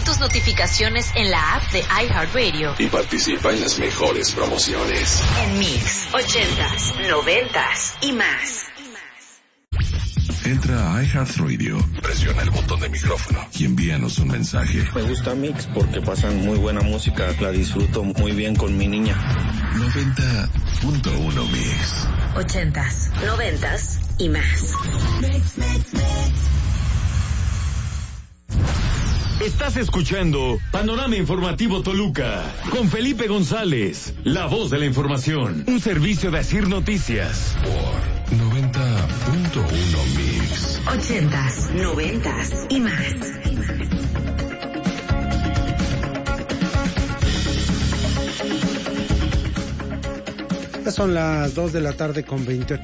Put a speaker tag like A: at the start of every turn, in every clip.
A: tus notificaciones en la app de iHeartRadio.
B: Y participa en las mejores promociones.
A: En Mix, 80s, 90s y más.
B: Entra a iHeartRadio, presiona el botón de micrófono y envíanos un mensaje.
C: Me gusta Mix porque pasan muy buena música, la disfruto muy bien con mi niña.
B: 90.1 Mix.
A: 80s, 90s y más.
D: Estás escuchando Panorama Informativo Toluca con Felipe González, la voz de la información, un servicio de Asir Noticias.
B: Por 90.1 Mix.
A: 80s, 90s y más.
E: Son las 2 de la tarde con 20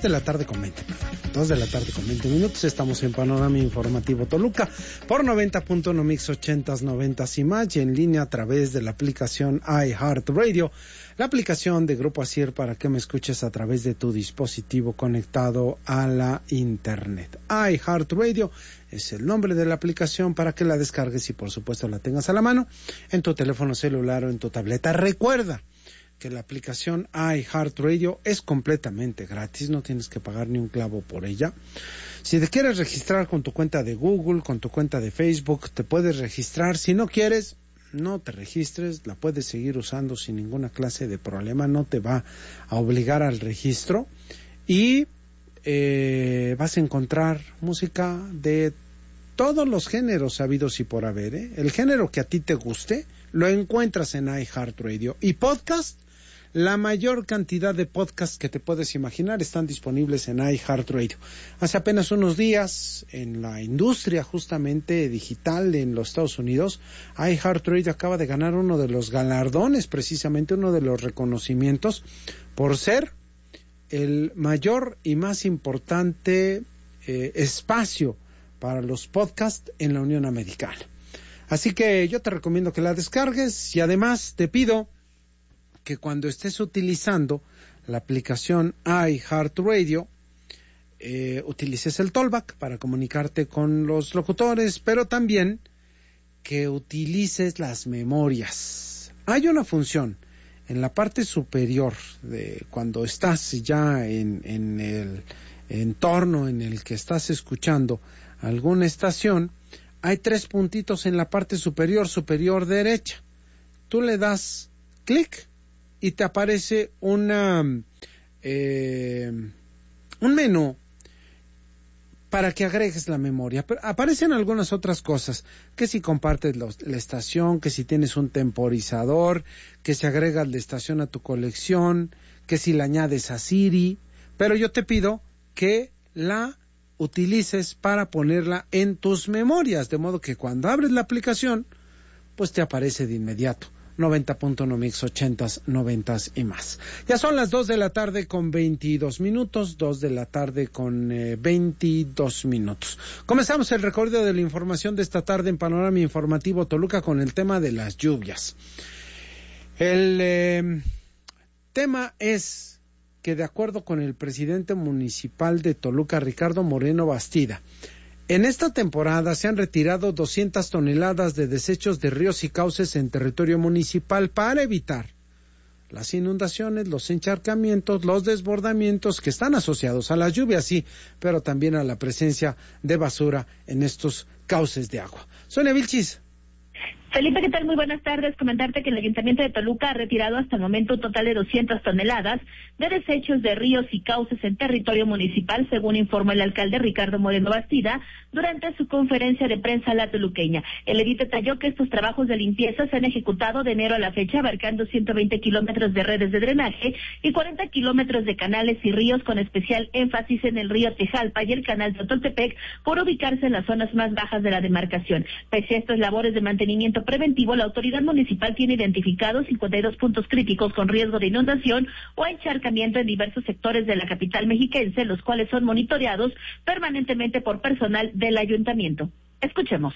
E: minutos. Estamos en Panorama Informativo Toluca por 90.1 Mix 80s, 90s y más, y en línea a través de la aplicación iHeartRadio, la aplicación de Grupo Asir para que me escuches a través de tu dispositivo conectado a la internet. iHeartRadio es el nombre de la aplicación para que la descargues y por supuesto la tengas a la mano en tu teléfono celular o en tu tableta. Recuerda que la aplicación iHeartRadio es completamente gratis, no tienes que pagar ni un clavo por ella. Si te quieres registrar con tu cuenta de Google, con tu cuenta de Facebook, te puedes registrar. Si no quieres, no te registres, la puedes seguir usando sin ninguna clase de problema, no te va a obligar al registro. Y vas a encontrar música de todos los géneros habidos y por haber, ¿eh? El género que a ti te guste, lo encuentras en iHeartRadio. Y podcast, la mayor cantidad de podcasts que te puedes imaginar están disponibles en iHeartRadio. Hace apenas unos días, en la industria justamente digital en los Estados Unidos, iHeartRadio acaba de ganar uno de los galardones, precisamente uno de los reconocimientos, por ser el mayor y más importante espacio para los podcasts en la Unión Americana. Así que yo te recomiendo que la descargues y además te pido que cuando estés utilizando la aplicación iHeartRadio, utilices el Talkback para comunicarte con los locutores, pero también que utilices las memorias. Hay una función en la parte superior de cuando estás ya en el entorno en el que estás escuchando alguna estación. Hay 3 puntitos en la parte superior derecha. Tú le das clic y te aparece un menú para que agregues la memoria. Pero aparecen algunas otras cosas, que si compartes la estación, que si tienes un temporizador, que si agregas la estación a tu colección, que si la añades a Siri, pero yo te pido que la utilices para ponerla en tus memorias, de modo que cuando abres la aplicación, pues te aparece de inmediato. 90.1 Mix 80s, 90s y más. Ya son las 2 de la tarde con 22 minutos, 2 de la tarde con 22 minutos. Comenzamos el recorrido de la información de esta tarde en Panorama Informativo Toluca con el tema de las lluvias. El tema es que, de acuerdo con el presidente municipal de Toluca, Ricardo Moreno Bastida, en esta temporada se han retirado 200 toneladas de desechos de ríos y cauces en territorio municipal para evitar las inundaciones, los encharcamientos, los desbordamientos que están asociados a las lluvias, sí, pero también a la presencia de basura en estos cauces de agua. Sonia Vilchis.
F: Felipe, ¿qué tal? Muy buenas tardes. Comentarte que el Ayuntamiento de Toluca ha retirado hasta el momento un total de 200 toneladas de desechos de ríos y cauces en territorio municipal, según informó el alcalde Ricardo Moreno Bastida durante su conferencia de prensa a la toluqueña. El edil detalló que estos trabajos de limpieza se han ejecutado de enero a la fecha, abarcando 120 kilómetros de redes de drenaje y 40 kilómetros de canales y ríos, con especial énfasis en el río Tejalpa y el canal de Totoltepec, por ubicarse en las zonas más bajas de la demarcación. Pese a estas labores de mantenimiento preventivo, la autoridad municipal tiene identificados 52 puntos críticos con riesgo de inundación o encharcamiento en diversos sectores de la capital mexiquense, los cuales son monitoreados permanentemente por personal del ayuntamiento. Escuchemos.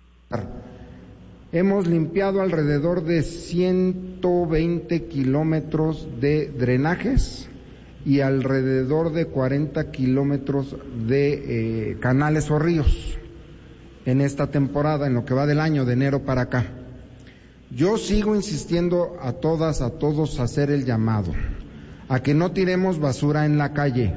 G: Hemos limpiado alrededor de 120 kilómetros de drenajes y alrededor de 40 kilómetros de canales o ríos. en esta temporada, en lo que va del año, de enero para acá. Yo sigo insistiendo a todas, a todos, a hacer el llamado, a que no tiremos basura en la calle.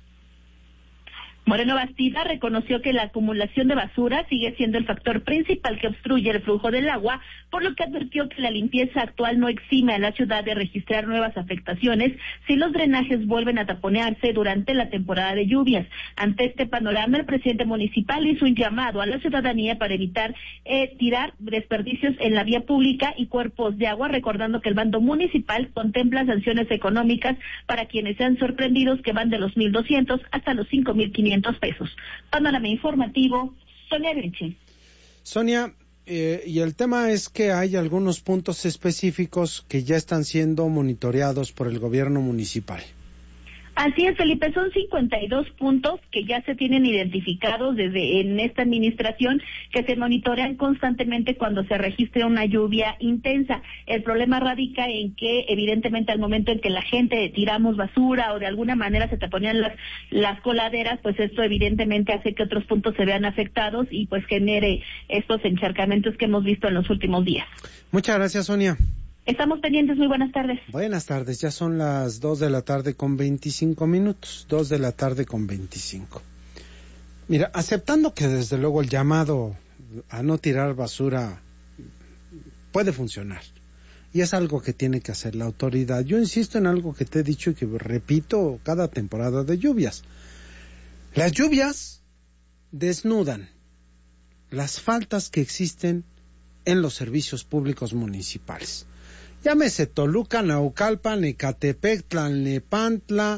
F: Moreno Bastida reconoció que la acumulación de basura sigue siendo el factor principal que obstruye el flujo del agua, por lo que advirtió que la limpieza actual no exime a la ciudad de registrar nuevas afectaciones si los drenajes vuelven a taponearse durante la temporada de lluvias. Ante este panorama, el presidente municipal hizo un llamado a la ciudadanía para evitar tirar desperdicios en la vía pública y cuerpos de agua, recordando que el bando municipal contempla sanciones económicas para quienes sean sorprendidos, que van de los 1,200 hasta los 5,500 pesos. Panorama informativo, Sonia Benche.
E: Sonia, y el tema es que hay algunos puntos específicos que ya están siendo monitoreados por el gobierno municipal.
F: Así es, Felipe, son 52 puntos que ya se tienen identificados desde en esta administración, que se monitorean constantemente cuando se registre una lluvia intensa. El problema radica en que, evidentemente, al momento en que la gente tiramos basura o de alguna manera se taponean las coladeras, pues esto evidentemente hace que otros puntos se vean afectados y pues genere estos encharcamientos que hemos visto en los últimos días.
E: Muchas gracias, Sonia.
F: Estamos pendientes, muy buenas tardes.
E: Buenas tardes, ya son las 2 de la tarde con 25 minutos, 2 de la tarde con 25. Mira, aceptando que desde luego el llamado a no tirar basura puede funcionar, y es algo que tiene que hacer la autoridad. Yo insisto en algo que te he dicho y que repito cada temporada de lluvias. Las lluvias desnudan las faltas que existen en los servicios públicos municipales. Llámese Toluca, Naucalpan, Ecatepec, Tlalnepantla,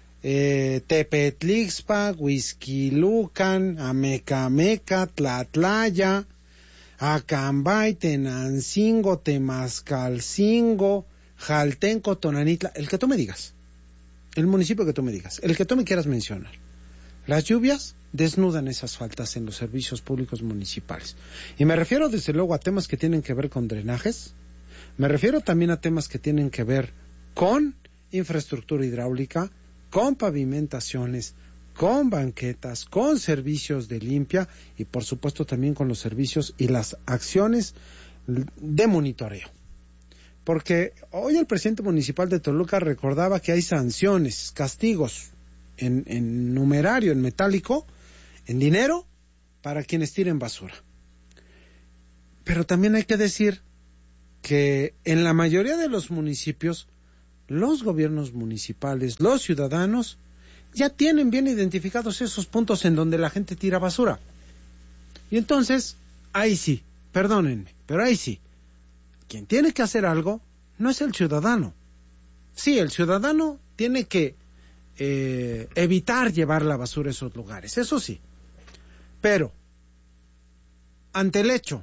E: Tepetlixpa, Huixquilucan, Amecameca, Tlatlaya, Acambay, Tenancingo, Temascalcingo, Jaltenco, Tonanitla, el que tú me digas, el municipio que tú me digas, el que tú me quieras mencionar. Las lluvias desnudan esas faltas en los servicios públicos municipales. Y me refiero desde luego a temas que tienen que ver con drenajes. Me refiero también a temas que tienen que ver con infraestructura hidráulica, con pavimentaciones, con banquetas, con servicios de limpia y por supuesto también con los servicios y las acciones de monitoreo. Porque hoy el presidente municipal de Toluca recordaba que hay sanciones, castigos en numerario, en metálico, en dinero, para quienes tiren basura. Pero también hay que decir que en la mayoría de los municipios, los gobiernos municipales, los ciudadanos, ya tienen bien identificados esos puntos en donde la gente tira basura. Y entonces, ahí sí, perdónenme, pero ahí sí, quien tiene que hacer algo no es el ciudadano. Sí, el ciudadano tiene que evitar llevar la basura a esos lugares, eso sí. Pero, ante el hecho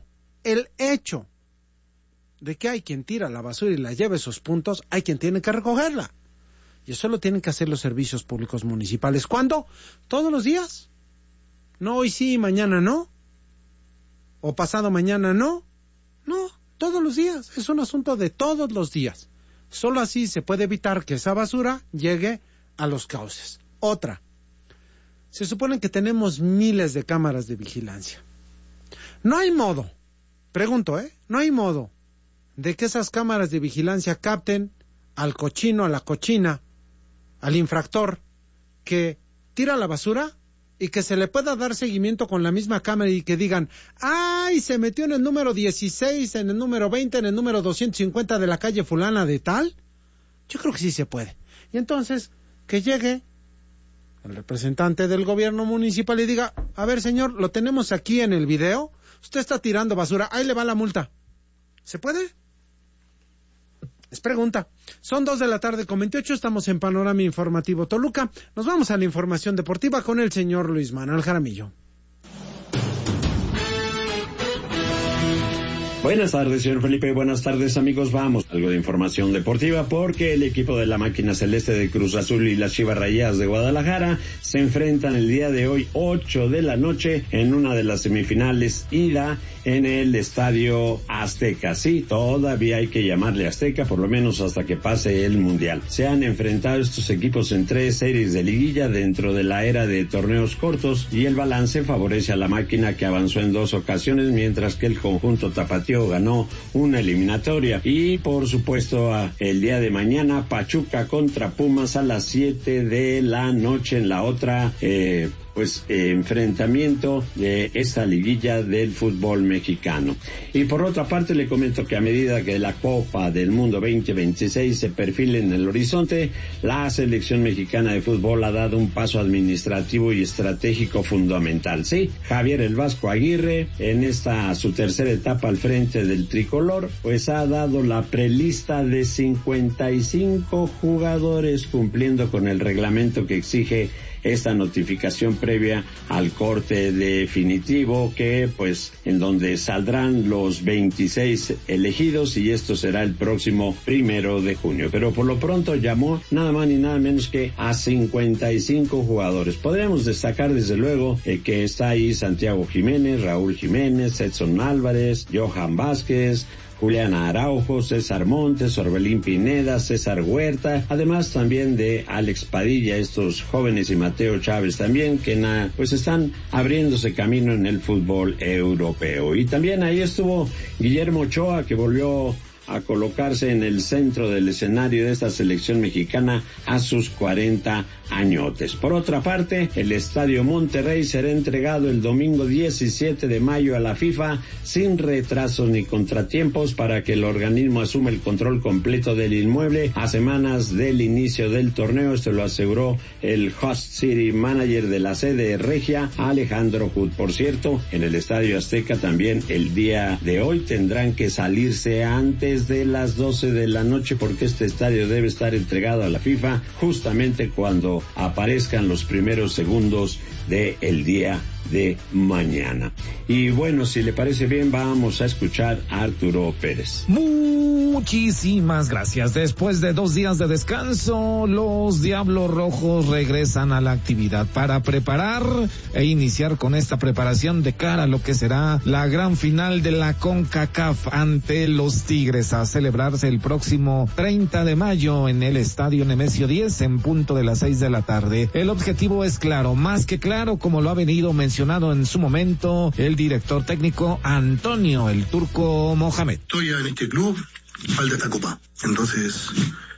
E: de que hay quien tira la basura y la lleva a esos puntos, hay quien tiene que recogerla. Y eso lo tienen que hacer los servicios públicos municipales. ¿Cuándo? ¿Todos los días? No, hoy sí, mañana no. ¿O pasado mañana no? No, todos los días. Es un asunto de todos los días. Solo así se puede evitar que esa basura llegue a los cauces. Otra. Se supone que tenemos miles de cámaras de vigilancia. No hay modo, pregunto, no hay modo de que esas cámaras de vigilancia capten al cochino, a la cochina, al infractor que tira la basura y que se le pueda dar seguimiento con la misma cámara y que digan, ¡ay! Se metió en el número 16, en el número 20, en el número 250 de la calle fulana de tal. Yo creo que sí se puede. Y entonces, que llegue el representante del gobierno municipal y diga, a ver señor, lo tenemos aquí en el video, usted está tirando basura, ahí le va la multa. ¿Se puede? Es pregunta. Son 2 de la tarde con 28, estamos en Panorama Informativo Toluca. Nos vamos a la información deportiva con el señor Luis Manuel Jaramillo.
H: Buenas tardes, señor Felipe. Buenas tardes, amigos. Vamos, algo de información deportiva porque el equipo de la máquina celeste de Cruz Azul y las Chivas Rayadas de Guadalajara se enfrentan el día de hoy, 8 de la noche, en una de las semifinales ida en el Estadio Azteca. Sí, todavía hay que llamarle Azteca, por lo menos hasta que pase el Mundial. Se han enfrentado estos equipos en 3 series de liguilla dentro de la era de torneos cortos y el balance favorece a la máquina, que avanzó en 2 ocasiones, mientras que el conjunto tapatío ganó una eliminatoria. Y por supuesto el día de mañana Pachuca contra Pumas a las 7 de la noche en la otra enfrentamiento de esta liguilla del fútbol mexicano. Y por otra parte le comento que a medida que la Copa del Mundo 2026 se perfila en el horizonte, la selección mexicana de fútbol ha dado un paso administrativo y estratégico fundamental. Sí, Javier El Vasco Aguirre, en esta su tercera etapa al frente del tricolor, pues ha dado la prelista de 55 jugadores, cumpliendo con el reglamento que exige esta notificación previa al corte definitivo, que pues en donde saldrán los 26 elegidos, y esto será el próximo 1 de junio. Pero por lo pronto llamó nada más ni nada menos que a 55 jugadores. Podríamos destacar desde luego que está ahí Santiago Jiménez, Raúl Jiménez, Edson Álvarez, Johan Vázquez, Julián Araujo, César Montes, Orbelín Pineda, César Huerta, además también de Alex Padilla, estos jóvenes, y Mateo Chávez también, que pues están abriéndose camino en el fútbol europeo. Y también ahí estuvo Guillermo Ochoa, que volvió a colocarse en el centro del escenario de esta selección mexicana a sus 40 añotes. Por otra parte, el Estadio Monterrey será entregado el domingo 17 de mayo a la FIFA sin retrasos ni contratiempos, para que el organismo asuma el control completo del inmueble a semanas del inicio del torneo. Esto lo aseguró el Host City Manager de la sede regia, Alejandro Hood. Por cierto, en el Estadio Azteca también el día de hoy tendrán que salirse antes de las 12 de la noche, porque este estadio debe estar entregado a la FIFA justamente cuando aparezcan los primeros segundos del día de mañana. Y bueno, si le parece bien, vamos a escuchar a Arturo Pérez.
I: Muchísimas gracias. Después de 2 días de descanso, los Diablos Rojos regresan a la actividad para preparar e iniciar con esta preparación de cara a lo que será la gran final de la CONCACAF ante los Tigres, a celebrarse el próximo 30 de mayo en el Estadio Nemesio 10 en punto de las 6 de la tarde. El objetivo es claro, más que claro, como lo ha venido mencionando en su momento el director técnico Antonio el Turco Mohamed.
J: Estoy en este club, falta esta copa. Entonces,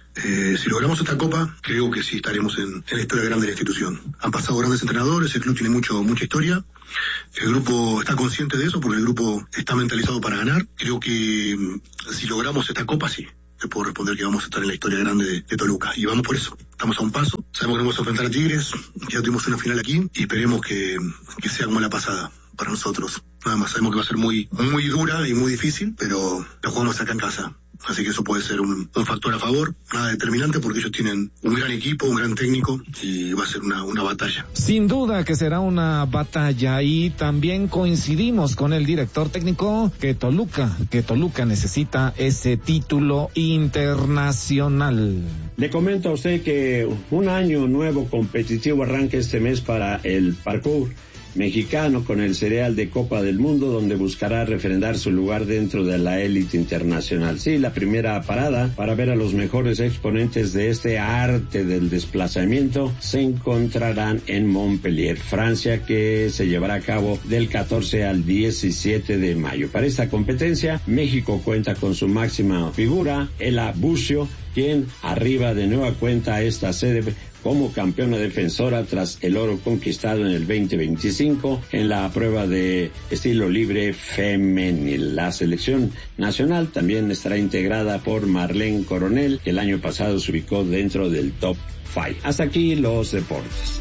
J: si logramos esta copa, creo que sí estaremos en la historia grande de la institución. Han pasado grandes entrenadores, el club tiene mucha historia. El grupo está consciente de eso, porque el grupo está mentalizado para ganar. Creo que si logramos esta copa, sí, te puedo responder que vamos a estar en la historia grande de Toluca. Y vamos por eso. Estamos a un paso. Sabemos que vamos a enfrentar a Tigres. Ya tuvimos una final aquí y esperemos que sea como la pasada para nosotros. Nada más, sabemos que va a ser muy dura y muy difícil, pero la jugamos acá en casa. Así que eso puede ser un factor a favor, nada determinante, porque ellos tienen un gran equipo, un gran técnico, y va a ser una batalla.
I: Sin duda que será una batalla, y también coincidimos con el director técnico que Toluca necesita ese título internacional.
H: Le comento a usted que un año nuevo competitivo arranca este mes para el parkour mexicano con el cereal de Copa del Mundo, donde buscará refrendar su lugar dentro de la élite internacional. Sí, la primera parada para ver a los mejores exponentes de este arte del desplazamiento se encontrarán en Montpellier, Francia, que se llevará a cabo del 14 al 17 de mayo. Para esta competencia, México cuenta con su máxima figura, Ela Bucio, quien arriba de nueva cuenta a esta sede como campeona defensora tras el oro conquistado en el 2025 en la prueba de estilo libre femenil. La selección nacional también estará integrada por Marlene Coronel, que el año pasado se ubicó dentro del top 5. Hasta aquí los deportes.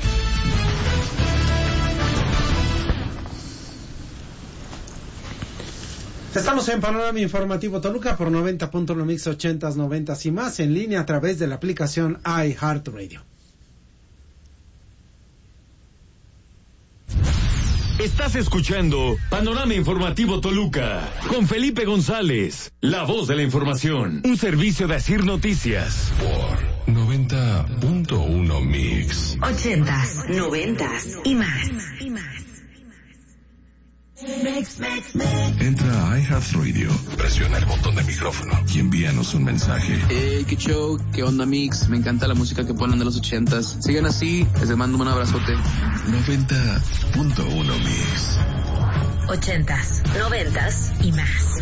E: Estamos en Panorama Informativo Toluca por 90.1 Mix 80s, 90s y más, en línea a través de la aplicación iHeartRadio.
D: Estás escuchando Panorama Informativo Toluca con Felipe González, la voz de la información. Un servicio de Asir Noticias.
B: Por 90.1 Mix.
A: 80s, 90s y más.
B: Entra a iHeartRadio, presiona el botón de micrófono y envíanos un mensaje.
K: Qué show, qué onda Mix, me encanta la música que ponen de los 80s. Sigan así, les mando un abrazote.
B: 90.1 Mix.
A: 80s, 90s y más.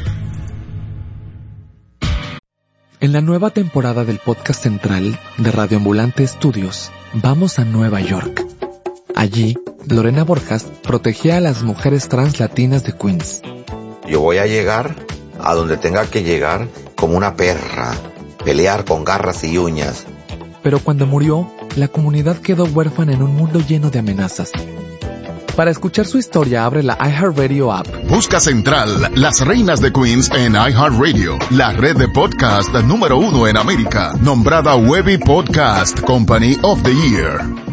L: En la nueva temporada del podcast central de Radio Ambulante Estudios, vamos a Nueva York. Allí, Lorena Borjas protegía a las mujeres trans latinas de Queens.
M: Yo voy a llegar a donde tenga que llegar como una perra, pelear con garras y uñas.
L: Pero cuando murió, la comunidad quedó huérfana en un mundo lleno de amenazas. Para escuchar su historia, abre la iHeartRadio app.
N: Busca Central, Las Reinas de Queens en iHeartRadio, la red de podcast número 1 en América, nombrada Webby Podcast Company of the Year.